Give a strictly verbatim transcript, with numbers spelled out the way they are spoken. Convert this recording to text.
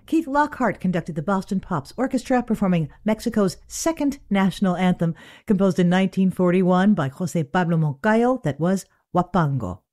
Keith Lockhart conducted the Boston Pops Orchestra, performing Mexico's second national anthem, composed in nineteen forty-one by José Pablo Moncayo, that was Huapango.